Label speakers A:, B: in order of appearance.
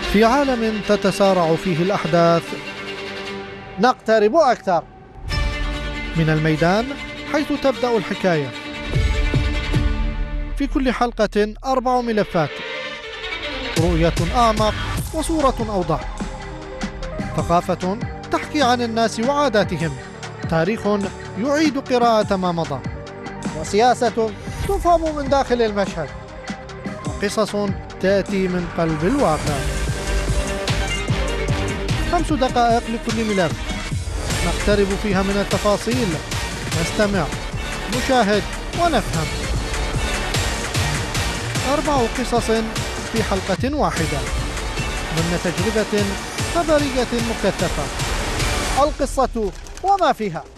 A: في عالم تتسارع فيه الأحداث نقترب أكثر من الميدان حيث تبدأ الحكاية. في كل حلقة 4 ملفات، رؤية أعمق وصورة أوضح، ثقافة تحكي عن الناس وعاداتهم، تاريخ يعيد قراءة ما مضى، وسياسة تفهم من داخل المشهد، وقصص تأتي من قلب الواقع. 5 دقائق لكل ملف نقترب فيها من التفاصيل، نستمع، نشاهد ونفهم. 4 قصص في حلقة واحدة ضمن تجربة خبرية مكثفة. القصة وما فيها.